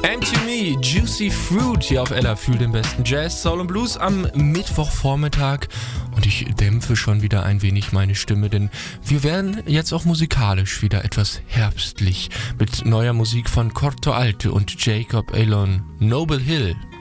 And to Me, Juicy Fruit hier auf Ella für den besten Jazz, Soul und Blues am Mittwochvormittag. Und ich dämpfe schon wieder ein wenig meine Stimme, denn wir werden jetzt auch musikalisch wieder etwas herbstlich mit neuer Musik von Corto Alto und Jacob Elon, Noble Hill.